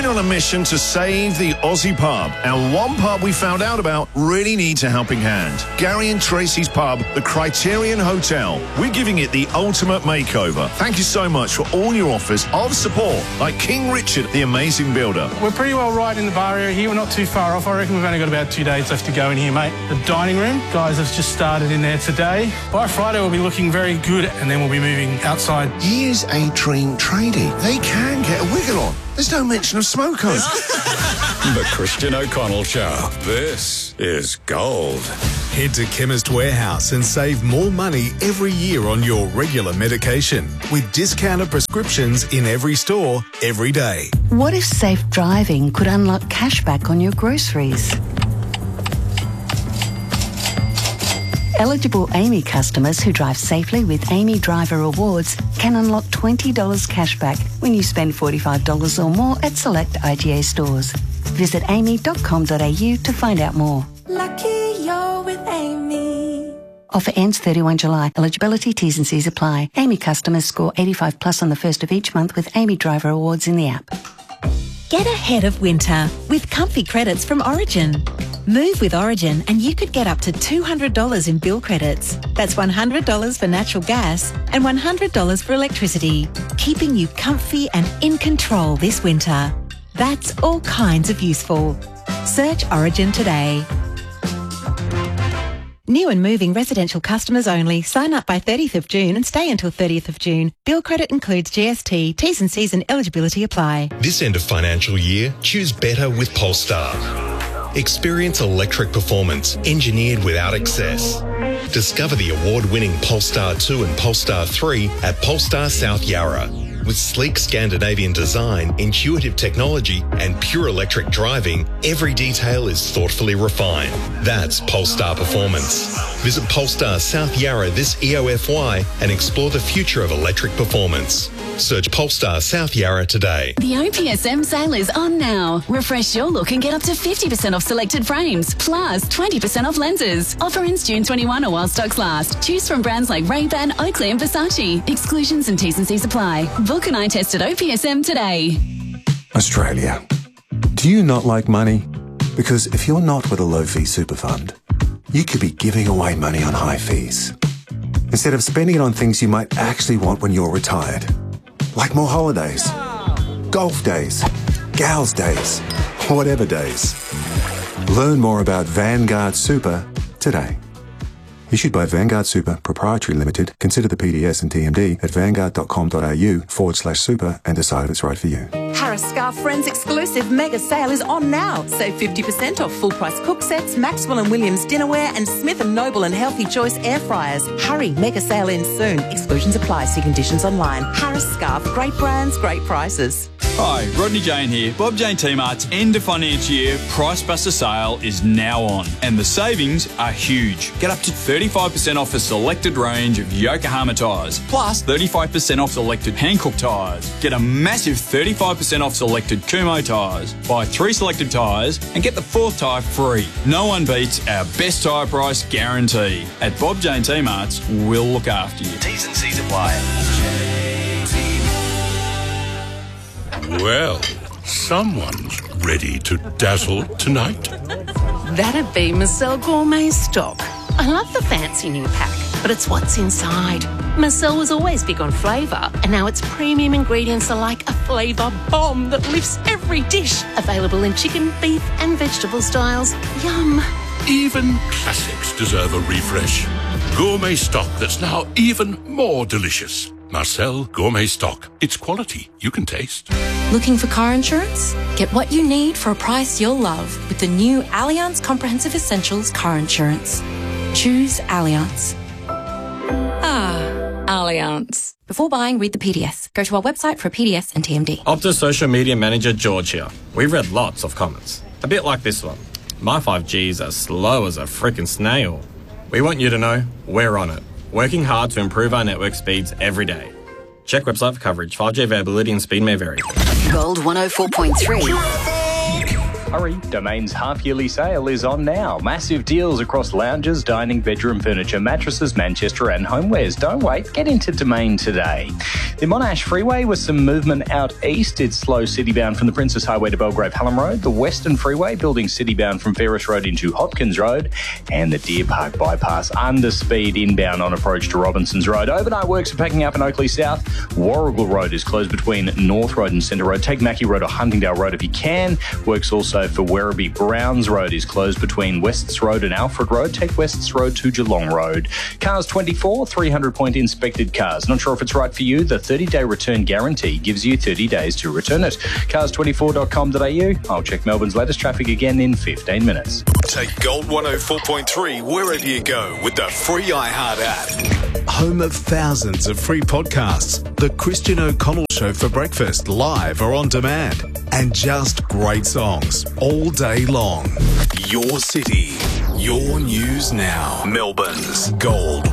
been on a mission to save the Aussie pub, and one pub we found out about really needs a helping hand. Gary and Tracy's pub, the Criterion Hotel. We're giving it the ultimate makeover. Thank you so much for all your offers of support, like King Richard, the amazing builder. We're pretty well right in the bar area here. We're not too far off. I reckon we've only got about 2 days left to go in here, mate. The dining room, guys have just started in there today. By Friday, we'll be looking very good, and then we'll be moving outside. Here's a dream tradie. They can get a wiggle on. There's no mention of smoko. The Christian O'Connell Show. This is gold. Head to Chemist Warehouse and save more money every year on your regular medication with discounted prescriptions in every store, every day. What if safe driving could unlock cashback on your groceries? Eligible Amy customers who drive safely with Amy Driver Rewards can unlock $20 cashback when you spend $45 or more at select IGA stores. Visit amy.com.au to find out more. Lucky you're with Amy. Offer ends 31 July. Eligibility, T's and C's apply. Amy customers score 85 plus on the first of each month with Amy Driver Awards in the app. Get ahead of winter with comfy credits from Origin. Move with Origin and you could get up to $200 in bill credits. That's $100 for natural gas and $100 for electricity, keeping you comfy and in control this winter. That's all kinds of useful. Search Origin today. New and moving residential customers only. Sign up by 30th of June and stay until 30th of June. Bill credit includes GST, T's and C's and eligibility apply. This end of financial year, choose better with Polestar. Experience electric performance engineered without excess. Discover the award-winning Polestar 2 and Polestar 3 at Polestar South Yarra. With sleek Scandinavian design, intuitive technology and pure electric driving, every detail is thoughtfully refined. That's Polestar performance. Visit Polestar South Yarra this EOFY and explore the future of electric performance. Search Polestar South Yarra today. The OPSM sale is on now. Refresh your look and get up to 50% off selected frames, plus 20% off lenses. Offer ends June 21 or while stocks last. Choose from brands like Ray-Ban, Oakley and Versace. Exclusions and T's and C's apply. Book an eye test at OPSM today. Australia. Do you not like money? Because if you're not with a low-fee super fund, you could be giving away money on high fees, instead of spending it on things you might actually want when you're retired. Like more holidays, golf days, gals days, whatever days. Learn more about Vanguard Super today. Issued by Vanguard Super Proprietary Limited. Consider the PDS and TMD at vanguard.com.au/super and decide if it's right for you. Harris Scarf Friends exclusive mega sale is on now. Save 50% off full price cook sets, Maxwell & Williams dinnerware and Smith & Noble and Healthy Choice air fryers. Hurry, mega sale ends soon. Exclusions apply. See conditions online. Harris Scarf, great brands, great prices. Hi, Rodney Jane here. Bob Jane T-Mart's end of financial year Price Buster sale is now on and the savings are huge. Get up to 35% off a selected range of Yokohama tyres, plus 35% off selected Hankook tyres. Get a massive 35% off selected Kumho tyres. Buy 3 selected tyres and get the 4th tyre free. No one beats our best tyre price guarantee. At Bob Jane T-Mart's, we'll look after you. T's and C's apply. Well, someone's ready to dazzle tonight. That'd be Marcel Gourmet Stock. I love the fancy new pack, but it's what's inside. Marcel was always big on flavour, and now its premium ingredients are like a flavour bomb that lifts every dish. Available in chicken, beef and vegetable styles. Yum. Even classics deserve a refresh. Gourmet Stock that's now even more delicious. Marcel Gourmet Stock. It's quality you can taste. Looking for car insurance? Get what you need for a price you'll love with the new Allianz Comprehensive Essentials Car Insurance. Choose Allianz. Allianz. Before buying, read the PDS. Go to our website for a PDS and TMD. Optus Social Media Manager George here. We've read lots of comments. A bit like this one. My 5G's are slow as a frickin' snail. We want you to know we're on it. Working hard to improve our network speeds every day. Check website for coverage. 5G availability and speed may vary. Gold 104.3. Hurry, Domain's half-yearly sale is on now. Massive deals across lounges, dining, bedroom furniture, mattresses, Manchester and homewares. Don't wait, get into Domain today. The Monash Freeway with some movement out east. It's slow city-bound from the Princess Highway to Belgrave Hallam Road. The Western Freeway building city-bound from Ferris Road into Hopkins Road. And the Deer Park Bypass under speed inbound on approach to Robinsons Road. Overnight works are packing up in Oakley South. Warrigal Road is closed between North Road and Centre Road. Take Mackie Road or Huntingdale Road if you can. Works also for Werribee. Browns Road is closed between Wests Road and Alfred Road. Take Wests Road to Geelong Road. Cars 24, 300-point inspected cars. Not sure if it's right for you? The 30-day return guarantee gives you 30 days to return it. Cars24.com.au. I'll check Melbourne's latest traffic again in 15 minutes. Take Gold 104.3 wherever you go with the free iHeart app. Home of thousands of free podcasts. The Christian O'Connell Show for breakfast, live or on demand. And just great songs all day long. Your city, your news now. Melbourne's Gold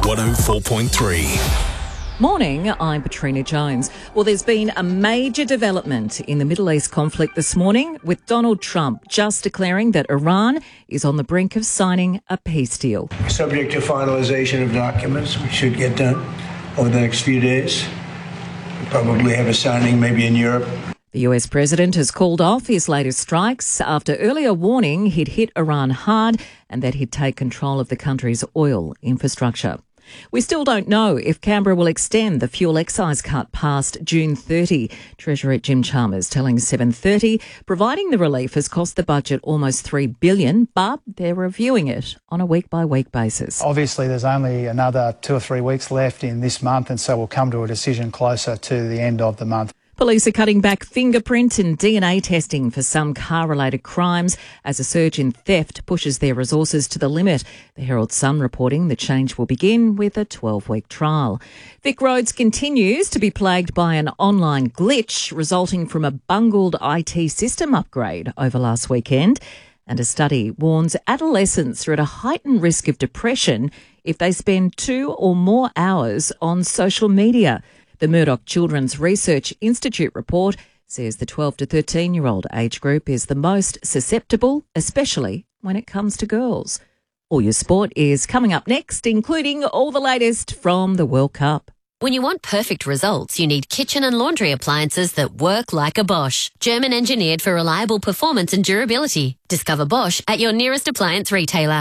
104.3. Morning, I'm Katrina Jones. Well, there's been a major development in the Middle East conflict this morning, with Donald Trump just declaring that Iran is on the brink of signing a peace deal. Subject to finalisation of documents, which should get done over the next few days. We'll probably have a signing maybe in Europe. The US president has called off his latest strikes after earlier warning he'd hit Iran hard and that he'd take control of the country's oil infrastructure. We still don't know if Canberra will extend the fuel excise cut past June 30. Treasurer Jim Chalmers telling 7:30, providing the relief has cost the budget almost $3 billion, but they're reviewing it on a week-by-week basis. Obviously, there's only another 2 or 3 weeks left in this month, and so we'll come to a decision closer to the end of the month. Police are cutting back fingerprint and DNA testing for some car-related crimes as a surge in theft pushes their resources to the limit. The Herald Sun reporting the change will begin with a 12-week trial. Vic Roads continues to be plagued by an online glitch resulting from a bungled IT system upgrade over last weekend. And a study warns adolescents are at a heightened risk of depression if they spend 2 or more hours on social media. The Murdoch Children's Research Institute report says the 12 to 13-year-old age group is the most susceptible, especially when it comes to girls. All your sport is coming up next, including all the latest from the World Cup. When you want perfect results, you need kitchen and laundry appliances that work like a Bosch. German engineered for reliable performance and durability. Discover Bosch at your nearest appliance retailer.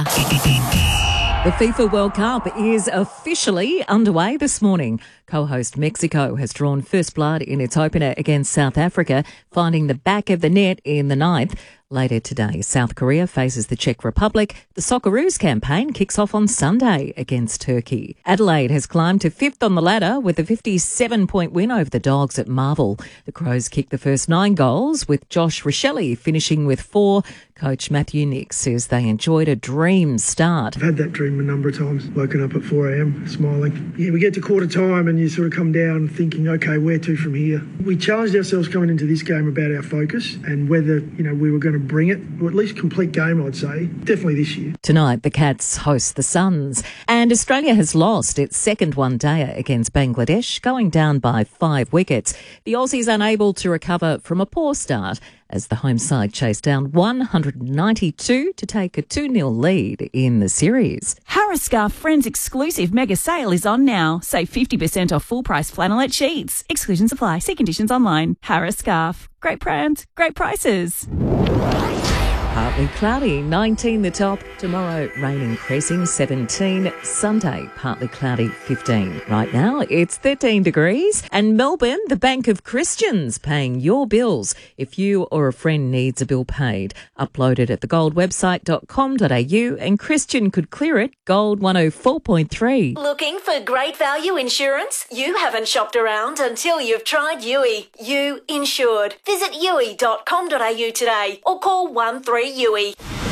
The FIFA World Cup is officially underway this morning. Co-host Mexico has drawn first blood in its opener against South Africa, finding the back of the net in the 9th. Later today, South Korea faces the Czech Republic. The Socceroos campaign kicks off on Sunday against Turkey. Adelaide has climbed to 5th on the ladder with a 57-point win over the Dogs at Marvel. The Crows kicked the first 9 goals, with Josh Rochelle finishing with 4. Coach Matthew Nick says they enjoyed a dream start. I've had that dream a number of times, woken up at 4 a.m. smiling. Yeah, we get to quarter time and you sort of come down thinking, okay, where to from here? We challenged ourselves coming into this game about our focus and whether, we were going to bring it, or at least complete game, I'd say, definitely this year. Tonight, the Cats host the Suns, and Australia has lost its second one-dayer against Bangladesh, going down by 5 wickets. The Aussies unable to recover from a poor start as the home side chased down 192 to take a 2-0 lead in the series. Harris Scarf Friends exclusive mega sale is on now. Save 50% off full price flannelette sheets. Exclusions apply. See conditions online. Harris Scarf. Great brand, great prices. Partly cloudy, 19 the top. Tomorrow, rain increasing, 17. Sunday, partly cloudy, 15. Right now, it's 13 degrees. And Melbourne, the Bank of Christians, paying your bills. If you or a friend needs a bill paid, upload it at thegoldwebsite.com.au and Christian could clear it. Gold 104.3. Looking for great value insurance? You haven't shopped around until you've tried Yui. You insured. Visit yui.com.au today or call 13 Yui.